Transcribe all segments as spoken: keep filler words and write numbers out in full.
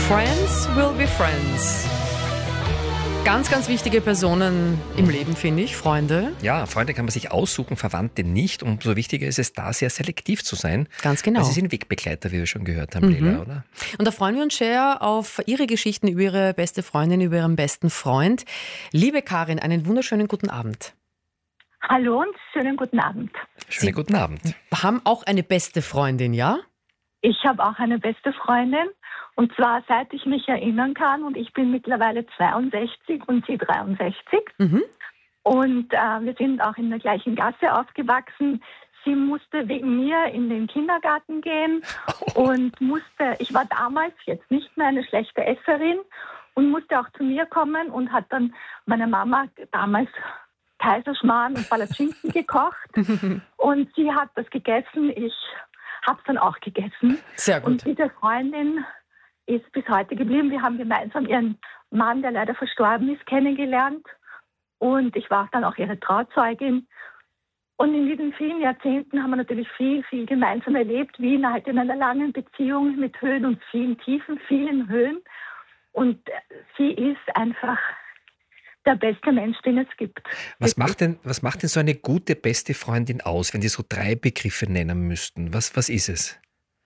Friends will be friends. Ganz, ganz wichtige Personen im Leben, finde ich, Freunde. Ja, Freunde kann man sich aussuchen, Verwandte nicht. Umso wichtiger ist es, da sehr selektiv zu sein. Ganz genau. Weil sie sind Wegbegleiter, wie wir schon gehört haben, Mhm. Lela, oder? Und da freuen wir uns sehr auf Ihre Geschichten über Ihre beste Freundin, über Ihren besten Freund. Liebe Karin, einen wunderschönen guten Abend. Hallo und schönen guten Abend. Schönen Sie- guten Abend. Haben auch eine beste Freundin, ja? Ich habe auch eine beste Freundin, und zwar seit ich mich erinnern kann, und ich bin mittlerweile zweiundsechzig und sie dreiundsechzig. Mhm. Und äh, wir sind auch in der gleichen Gasse aufgewachsen. Sie musste wegen mir in den Kindergarten gehen und musste, ich war damals jetzt nicht mehr eine schlechte Esserin und musste auch zu mir kommen und hat dann meine Mama damals Kaiserschmarrn und Palatschinken gekocht. Und sie hat das gegessen, ich habe es dann auch gegessen. Sehr Und gut. diese Freundin ist bis heute geblieben. Wir haben gemeinsam ihren Mann, der leider verstorben ist, kennengelernt. Und ich war dann auch ihre Trauzeugin. Und in diesen vielen Jahrzehnten haben wir natürlich viel, viel gemeinsam erlebt, wie in, halt in einer langen Beziehung mit Höhen und vielen Tiefen, vielen Höhen. Und sie ist einfach der beste Mensch, den es gibt. Was macht denn, was macht denn so eine gute, beste Freundin aus, wenn Sie so drei Begriffe nennen müssten? Was, was ist es?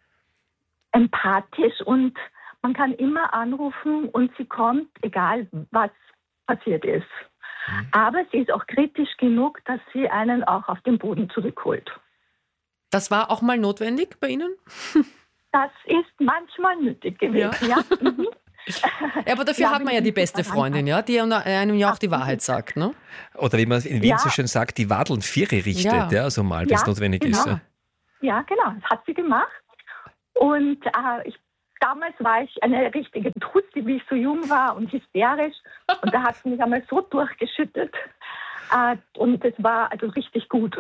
Empathisch, und man kann immer anrufen und sie kommt, egal was passiert ist. Mhm. Aber sie ist auch kritisch genug, dass sie einen auch auf den Boden zurückholt. Das war auch mal notwendig bei Ihnen? Das ist manchmal nötig gewesen, ja. Mhm. Ja, aber dafür Ja, hat man wenn ja die sie beste sich daran Freundin, ja, die einem ja auch die Wahrheit sagt, ne? Oder wie man in Wien Ja. so schön sagt, die Wadeln Viere richtet, Ja. ja, so mal, wenn es Ja, notwendig genau. ist. Ja. Ja, genau, das hat sie gemacht. Und äh, ich, damals war ich eine richtige Trutzi, wie ich so jung war und hysterisch. Und da hat sie mich einmal so durchgeschüttet. Äh, und das war also richtig gut.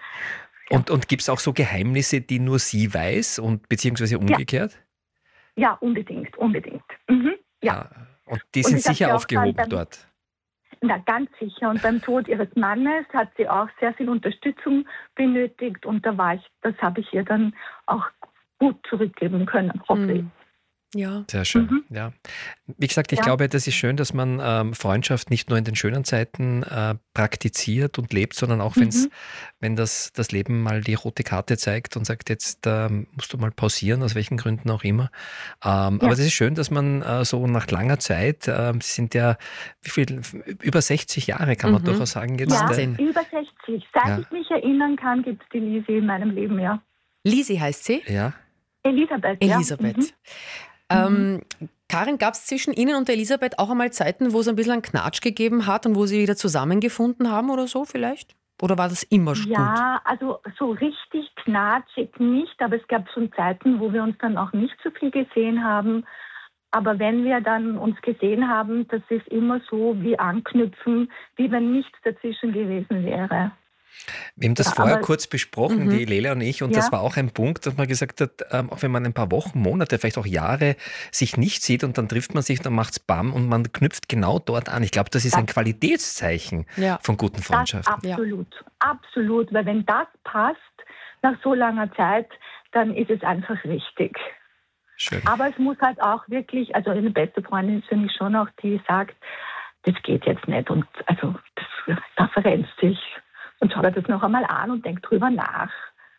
Und, und gibt es auch so Geheimnisse, die nur sie weiß und beziehungsweise umgekehrt? Ja, unbedingt, unbedingt. Mhm. Ja, Ah, und die Und sind ich hab sicher sie auch aufgehoben dann beim- dort. na, ganz sicher. Und beim Tod ihres Mannes hat sie auch sehr viel Unterstützung benötigt. Und da war ich, das habe ich ihr dann auch gut zurückgeben können, hoffe ich. Mhm. Ja. Sehr schön, Mhm. ja. Wie gesagt, ich Ja. glaube, das ist schön, dass man ähm, Freundschaft nicht nur in den schönen Zeiten äh, praktiziert und lebt, sondern auch wenn's, Mhm. wenn das, das Leben mal die rote Karte zeigt und sagt, jetzt ähm, musst du mal pausieren, aus welchen Gründen auch immer. Ähm, Aber das ist schön, dass man äh, so nach langer Zeit, äh, Sie sind ja, wie viel, über sechzig Jahre kann man Mhm. durchaus sagen jetzt. Ja, äh, Wahnsinn. über sechzig. Seit Ja. ich mich erinnern kann, gibt es die Lisi in meinem Leben, ja. Lisi heißt sie? ja. Elisabeth, Elisabeth. ja. Mhm. Ähm, Karin, gab es zwischen Ihnen und der Elisabeth auch einmal Zeiten, wo es ein bisschen einen Knatsch gegeben hat und wo Sie wieder zusammengefunden haben oder so vielleicht? Oder war das immer gut? Ja, also so richtig knatschig nicht, aber es gab schon Zeiten, wo wir uns dann auch nicht so viel gesehen haben. Aber wenn wir dann uns gesehen haben, das ist immer so wie anknüpfen, wie wenn nichts dazwischen gewesen wäre. Wir haben das Ja, vorher aber- kurz besprochen, Mhm. die Lela und ich, und Ja. das war auch ein Punkt, dass man gesagt hat, ähm, auch wenn man ein paar Wochen, Monate, vielleicht auch Jahre sich nicht sieht und dann trifft man sich, dann macht's Bam und man knüpft genau dort an. Ich glaube, das ist Ja. ein Qualitätszeichen Ja. von guten Das Freundschaften. absolut, absolut, weil wenn das passt nach so langer Zeit, dann ist es einfach richtig. Schön. Aber es muss halt auch wirklich, also eine beste Freundin ist für mich schon auch, die sagt, das geht jetzt nicht, und also das, da verrennt sich. Und schau dir das noch einmal an und denk drüber nach.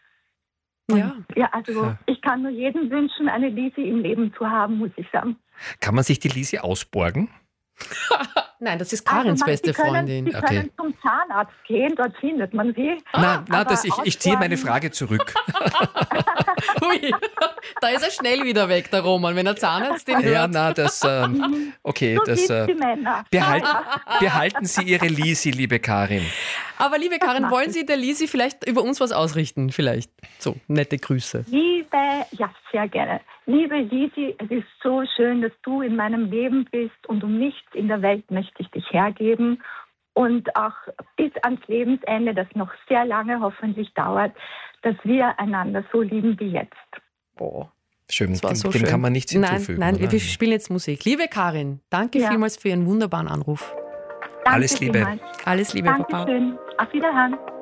Ja. Ja, also Ja. ich kann nur jedem wünschen, eine Lisi im Leben zu haben, muss ich sagen. Kann man sich die Lisi ausborgen? Nein, das ist Also Karins man- beste Sie können, Freundin. Sie Okay. können zum Zahnarzt gehen, dort findet man sie. nein, nein, aber das, ich, ich ziehe meine ausborgen- Frage zurück. Ui, da ist er schnell wieder weg, der Roman, wenn er Zahnarzt den ja, hört. na, das, ähm, okay, So das, gibt's äh, die Männer. behalten, behalten Sie Ihre Lisi, liebe Karin. Aber liebe Karin, mach wollen ich. Sie der Lisi vielleicht über uns was ausrichten? Vielleicht. So, nette Grüße. Liebe, ja, sehr gerne. Liebe Lisi, es ist so schön, dass du in meinem Leben bist, und um nichts in der Welt möchte ich dich hergeben. Und auch bis ans Lebensende, das noch sehr lange hoffentlich dauert, dass wir einander so lieben wie jetzt. Boah, Schön, das war dem, so dem schön. kann man nichts nein, hinzufügen. Nein, oder? wir spielen jetzt Musik. Liebe Karin, danke Ja. vielmals für Ihren wunderbaren Anruf. Danke Alles Liebe. vielmals. Alles Liebe, Papa. Dankeschön. Auf Wiederhören.